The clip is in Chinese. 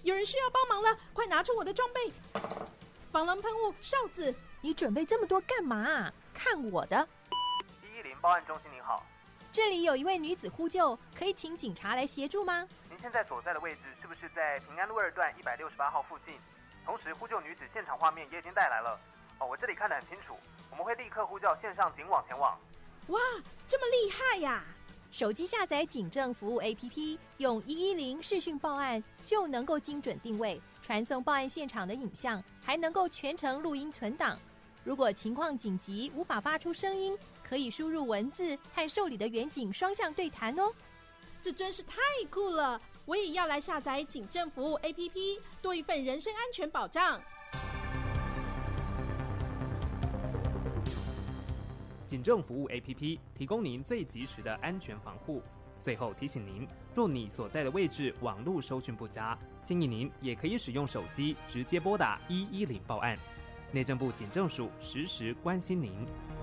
有人需要帮忙了，快拿出我的装备！防狼喷雾、哨子。 你准备这么多干嘛啊？看我的 110报案中心，您好， 这里有一位女子呼救，可以请警察来协助吗？ 您现在所在的位置是不是在平安路2段168号附近？同时呼救女子现场画面也已经带来了。我这里看得很清楚，我们会立刻呼叫线上警网前往。 哇，这么厉害呀！ 手机下载警政服务 APP， 用110视讯报案就能够精准定位，传送报案现场的影像，还能够全程录音存档。如果情况紧急无法发出声音，可以输入文字和受理的员警双向对谈哦。 这真是太酷了！我也要来下载警政服务 APP， 多一份人身安全保障。 警政服务 APP 提供您最及时的安全防护。最后提醒您，若你所在的位置网络收讯不佳，建议您也可以使用手机直接拨打110报案。内政部警政署时时关心您。